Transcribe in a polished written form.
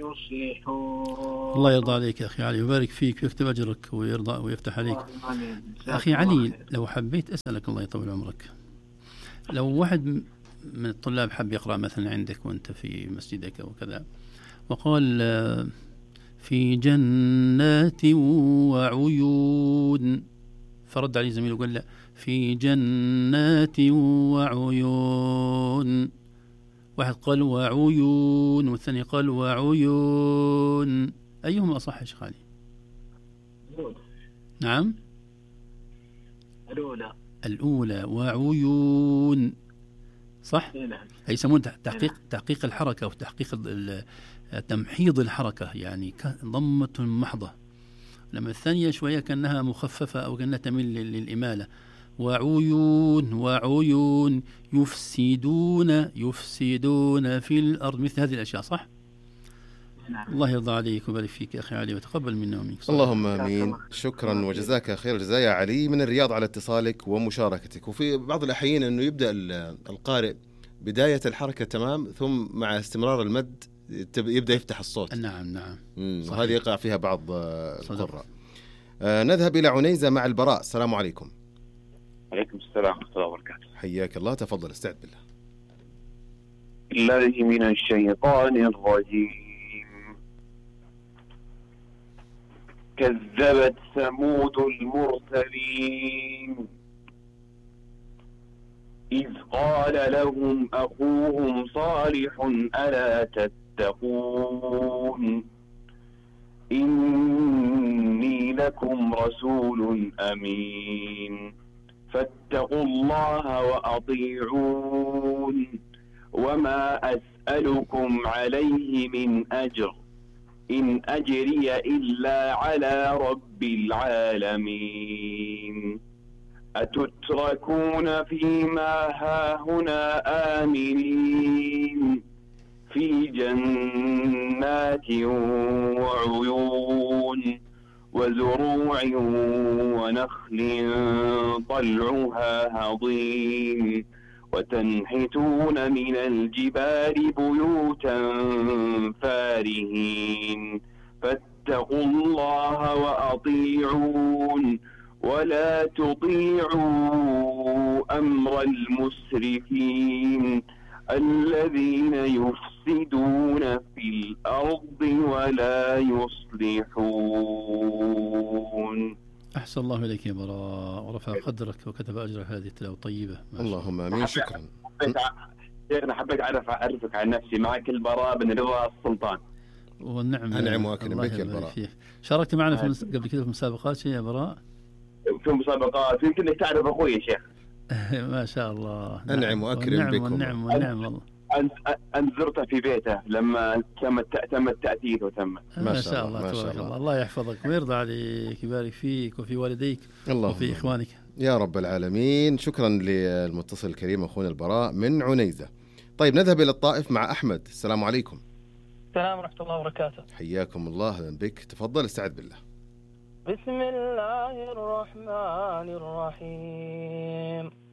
يصلحون. الله يرضى عليك يا أخي علي ويبارك فيك ويكتب أجرك ويرضى ويفتح عليك. أخي علي لو حبيت أسألك الله يطول عمرك، لو واحد من الطلاب حب يقرأ مثلا عندك وأنت في مسجدك وكذا وقال في جنات وعيون، فرد عليه زميله وقال لا في جنات وعيون، واحد قال وعيون والثاني قال وعيون، أيهما أصح يا شيخ علي؟ نعم الأولى وعيون صح؟ يسمون تحقيق الحركة أو تحقيق تمحيض الحركة، يعني ضمة محضة، لما الثانية شوية كأنها مخففة أو كأنها تميل للإمالة. وعيون وعيون يفسدون في الأرض، مثل هذه الأشياء صح؟ الله يرضى عليك ويبارك فيك يا أخي علي وتقبل منا ومنك. اللهم آمين. شكرا وجزاك خير الجزاء يا علي من الرياض على اتصالك ومشاركتك. وفي بعض الأحيان أنه يبدأ القارئ بداية الحركة تمام، ثم مع استمرار المد يبدأ يفتح الصوت. نعم وهذه يقع فيها بعض القراء. نذهب إلى عنيزة مع البراء. السلام عليكم. عليكم السلام ورحمة الله وبركاته. حياك الله، تفضل استعد بالله. الله من الشيطان الرجيم. كذبت ثمود المرسلين إذ قال لهم أخوهم صالح ألا تتقون إني لكم رسول أمين فاتقوا الله وأطيعون وما أسألكم عليه من أجر إن أجري إلا على رب العالمين أتتركون فيما هاهنا آمنين في جنات وعيون وزروع ونخل طلعها هضيم وتنحتون من الجبال بيوتا فارهين فاتقوا الله وأطيعون ولا تطيعوا أمر المسرفين الذين يفسدون في الأرض ولا يصلحون. أحسن الله إليك يا براء ورفع قدرك وكتب أجر هذه التلاوة طيبة. اللهم آمين. شكرا. شيخنا حبيت أعرفك عن نفسي. معك البراء بن رضا السلطان. والنعم أنعم وأكرم بك يا براء. شاركت معنا قبل كده في مسابقات يا براء؟ في مسابقات يمكن انك تعرف اخوي يا شيخ. ما شاء الله. انعم واكرم بكم. والنعم والله. أن زرته في بيته لما تم التأثير وتم. ما شاء الله تبارك الله. الله يحفظك ويرضى عليك يبارك فيك وفي والديك وفي إخوانك يا رب العالمين. شكرا للمتصل الكريم أخونا البراء من عنيزة. طيب نذهب إلى الطائف مع أحمد. السلام عليكم. السلام ورحمة الله وبركاته. حياكم الله. أهلا بك. تفضل استعد بالله. بسم الله الرحمن الرحيم.